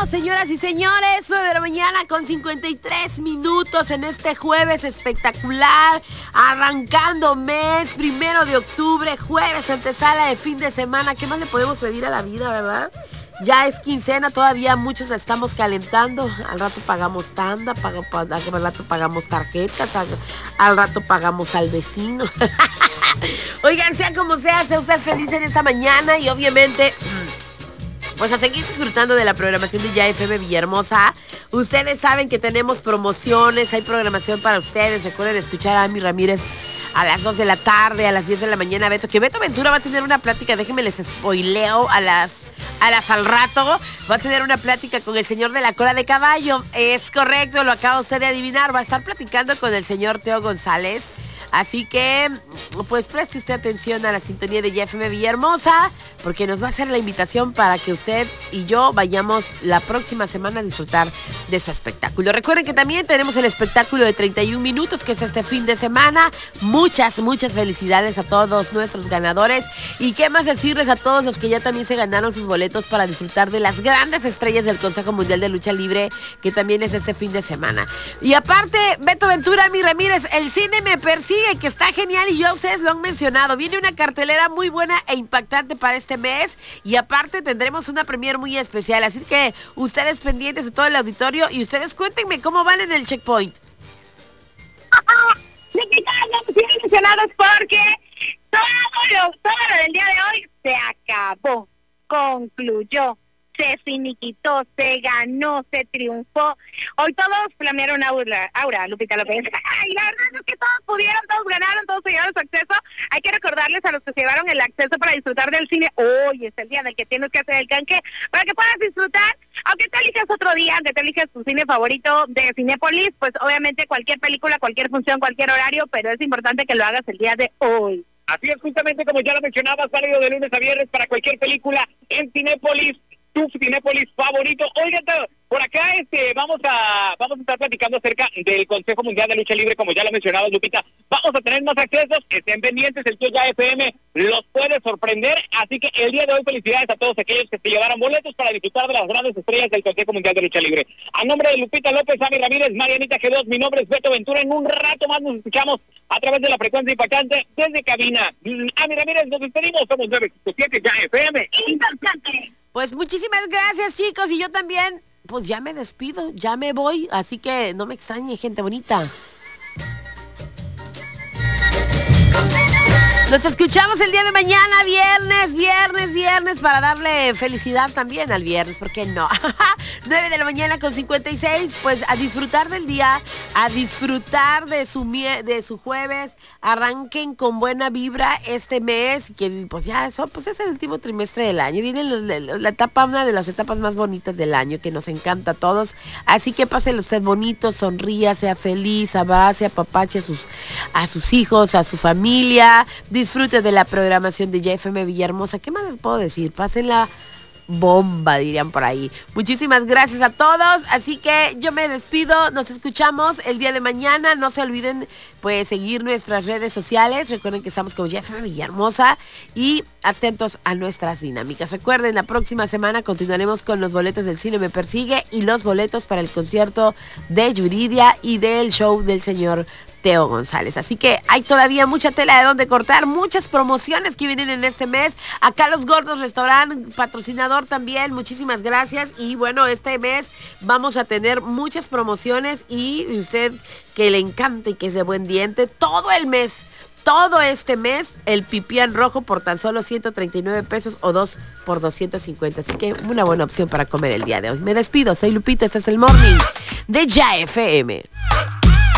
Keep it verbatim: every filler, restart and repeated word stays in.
señoras y señores, nueve de la mañana con cincuenta y tres minutos en este jueves espectacular, arrancando mes, primero de octubre, jueves, antesala de fin de semana. ¿Qué más le podemos pedir a la vida, verdad? Ya es quincena, todavía muchos la estamos calentando. Al rato pagamos tanda, pago, al rato pagamos tarjetas, al, al rato pagamos al vecino. Oigan, sea como sea, sea usted feliz en esta mañana y obviamente, pues a seguir disfrutando de la programación de Ya F M Villahermosa. Ustedes saben que tenemos promociones, hay programación para ustedes. Recuerden escuchar a Ami Ramírez a las dos de la tarde, a las diez de la mañana, Beto. Que Beto Ventura va a tener una plática, déjenme les spoileo a las... A las al rato va a tener una plática con el señor de la cola de caballo. Es correcto, lo acaba usted de adivinar. Va a estar platicando con el señor Teo González. Así que, pues preste usted atención a la sintonía de Ya F M Villahermosa, porque nos va a hacer la invitación para que usted y yo vayamos la próxima semana a disfrutar de su espectáculo. Recuerden que también tenemos el espectáculo de treinta y un minutos, que es este fin de semana. Muchas, muchas felicidades a todos nuestros ganadores. Y qué más decirles a todos los que ya también se ganaron sus boletos para disfrutar de las grandes estrellas del Consejo Mundial de Lucha Libre, que también es este fin de semana. Y aparte, Beto Ventura, Ami Ramírez, el cine me persigue, que está genial y yo ustedes lo han mencionado. Viene una cartelera muy buena e impactante para este mes y aparte tendremos una premier muy especial, así que ustedes pendientes de todo el auditorio y ustedes cuéntenme cómo van en el checkpoint. Estamos emocionados porque todo lo, todo lo del día de hoy se acabó, concluyó, se finiquitó, se ganó, se triunfó. Hoy todos flamearon aura, aura Lupita López. Ay, la verdad es que todos pudieron, todos ganaron, todos se llevaron su acceso. Hay que recordarles a los que se llevaron el acceso para disfrutar del cine. Hoy es el día en el que tienes que hacer el canque para que puedas disfrutar. Aunque te eliges otro día, aunque te eliges tu cine favorito de Cinépolis, pues obviamente cualquier película, cualquier función, cualquier horario, pero es importante que lo hagas el día de hoy. Así es, justamente como ya lo mencionabas, válido de lunes a viernes para cualquier película en Cinépolis, tu Cinépolis favorito. Oigan, por acá este vamos a vamos a estar platicando acerca del Consejo Mundial de Lucha Libre, como ya lo mencionaba Lupita. Vamos a tener más accesos, estén pendientes, el tío Ya F M los puede sorprender, así que el día de hoy felicidades a todos aquellos que se llevaron boletos para disfrutar de las grandes estrellas del Consejo Mundial de Lucha Libre. A nombre de Lupita López, Ami Ramírez, Marianita G dos, mi nombre es Beto Ventura. En un rato más nos escuchamos a través de la frecuencia impactante desde cabina. Ami Ramírez, nos despedimos, somos nueve siete Ya F M. Importante. Pues muchísimas gracias, chicos, y yo también, pues ya me despido, ya me voy, así que no me extrañe, gente bonita. Nos escuchamos el día de mañana, viernes, viernes, viernes, para darle felicidad también al viernes, ¿por qué no? nueve de la mañana con cincuenta y seis, pues a disfrutar del día, a disfrutar de su mie- de su jueves. Arranquen con buena vibra este mes, que pues ya eso, pues es el último trimestre del año. Viene la, la, la etapa, una de las etapas más bonitas del año, que nos encanta a todos. Así que pásele usted bonito, sonría, sea feliz, abrace, apapache a sus, a sus hijos, a su familia. Disfrute de la programación de Ya F M Villahermosa. ¿Qué más les puedo decir? Pásenla bomba, dirían por ahí. Muchísimas gracias a todos. Así que yo me despido. Nos escuchamos el día de mañana. No se olviden, pues, seguir nuestras redes sociales. Recuerden que estamos con Ya F M Villahermosa y atentos a nuestras dinámicas. Recuerden, la próxima semana continuaremos con los boletos del Cine Me Persigue y los boletos para el concierto de Yuridia y del show del señor Teo González. Así que hay todavía mucha tela de donde cortar, muchas promociones que vienen en este mes. Acá Los Gordos Restaurant, patrocinador también, muchísimas gracias. Y bueno, este mes vamos a tener muchas promociones y usted que le encanta y que es de buen diente, todo el mes, todo este mes, el pipián rojo por tan solo ciento treinta y nueve pesos o dos por doscientos cincuenta. Así que una buena opción para comer el día de hoy. Me despido, soy Lupita, este es el Morning de Ya F M.